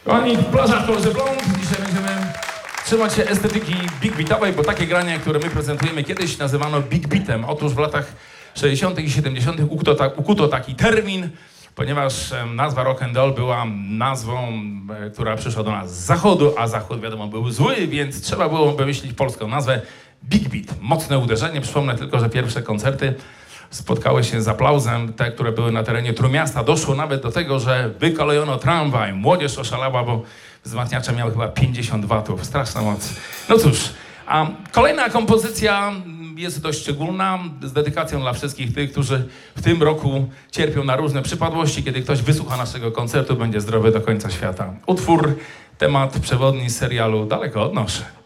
Kochani, plaża w kolorze blond. Dzisiaj będziemy trzymać się estetyki big beatowej, bo takie granie, które my prezentujemy, kiedyś nazywano big beatem. Otóż w latach 60. i 70. ukuto taki termin, ponieważ nazwa rock and roll była nazwą, która przyszła do nas z zachodu, a zachód wiadomo był zły, więc trzeba było wymyślić polską nazwę big beat. Mocne uderzenie. Przypomnę tylko, że pierwsze koncerty spotkały się z aplauzem. Te, które były na terenie Trójmiasta, doszło nawet do tego, że wykolejono tramwaj. Młodzież oszalała, bo wzmacniacze miały chyba 50 watów. Straszna moc. No cóż, a kolejna kompozycja jest dość szczególna, z dedykacją dla wszystkich tych, którzy w tym roku cierpią na różne przypadłości. Kiedy ktoś wysłucha naszego koncertu, będzie zdrowy do końca świata. Utwór, temat przewodni z serialu Daleko od noszy.